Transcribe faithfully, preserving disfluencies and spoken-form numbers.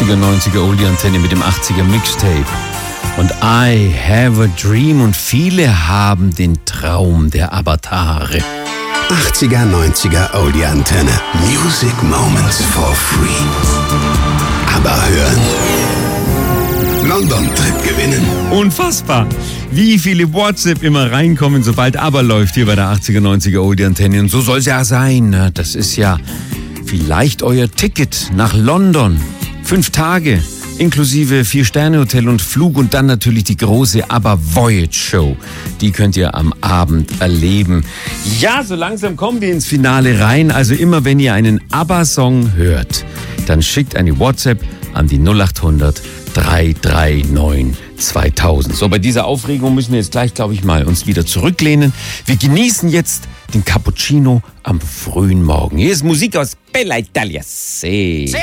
achtziger, neunziger Oldie-Antenne mit dem achtziger Mixtape. Und I have a dream und viele haben den Traum der Avatare. achtziger, neunziger Oldie-Antenne. Music Moments for free. Aber hören. London-Trip gewinnen. Unfassbar, wie viele WhatsApp immer reinkommen, sobald aber läuft hier bei der achtziger, neunziger Oldie-Antenne. Und so soll es ja sein. Das ist ja vielleicht euer Ticket nach London. Fünf Tage, inklusive Vier-Sterne-Hotel und Flug und dann natürlich die große ABBA Voyage Show. Die könnt ihr am Abend erleben. Ja, so langsam kommen wir ins Finale rein. Also immer, wenn ihr einen ABBA-Song hört, dann schickt eine WhatsApp an die null acht hundert, drei drei neun, zweitausend. So, bei dieser Aufregung müssen wir jetzt gleich, glaube ich, mal uns wieder zurücklehnen. Wir genießen jetzt den Cappuccino am frühen Morgen. Hier ist Musik aus Bella Italia. See.